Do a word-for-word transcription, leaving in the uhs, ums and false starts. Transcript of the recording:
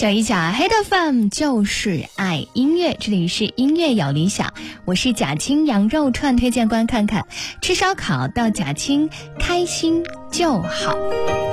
小一甲黑的 F M 就是爱音乐，这里是音乐有理想，我是贾青羊肉串推荐官看看，吃烧烤到贾青开心就好。